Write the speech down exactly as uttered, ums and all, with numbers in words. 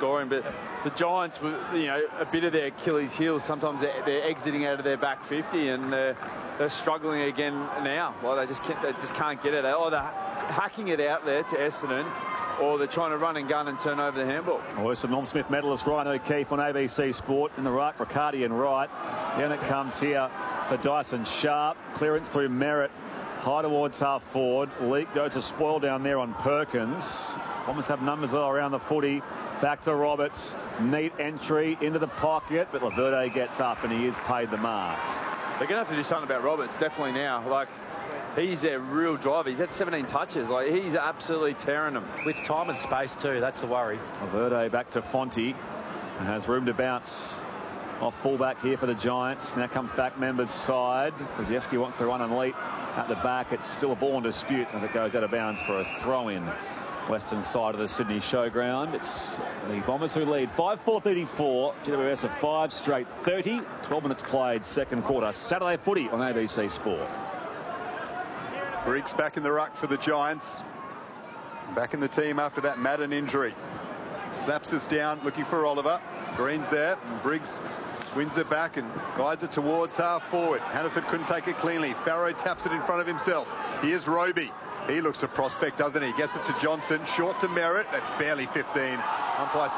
scoring. But the Giants, were, you know, a bit of their Achilles heel. Sometimes they're, they're exiting out of their back fifty, and they're, they're struggling again now. Well, they just can't, they just can't get it. They're either hacking it out there to Essendon, or they're trying to run and gun and turn over the handball. Oh, there's some Norm Smith medalist Ryan O'Keefe on A B C Sport in the ruck, Riccardi and right. Then it comes here for Dyson Sharp. Clearance through Merritt. High towards half forward. Leak goes to spoil down there on Perkins. Bombers have numbers all around the footy. Back to Roberts. Neat entry into the pocket, but Laverde gets up and he is paid the mark. They're going to have to do something about Roberts, definitely now. Like, he's their real driver. He's had seventeen touches. Like, he's absolutely tearing them. With time and space too, that's the worry. Laverde back to Fonte. And has room to bounce off fullback here for the Giants. Now comes back members side. Krzyzewski wants to run and leap at the back. It's still a ball in dispute as it goes out of bounds for a throw-in. Western side of the Sydney Showground. It's the Bombers who lead five four thirty-four. G W S a five straight thirty. twelve minutes played, second quarter. Saturday footy on A B C Sport. Briggs back in the ruck for the Giants. Back in the team after that Madden injury. Snaps us down, looking for Oliver. Green's there, and Briggs wins it back and guides it towards half forward. Hannaford couldn't take it cleanly. Farrow taps it in front of himself. Here's Roby. He looks a prospect, doesn't he? Gets it to Johnson. Short to Merritt. That's barely fifteen. Umpire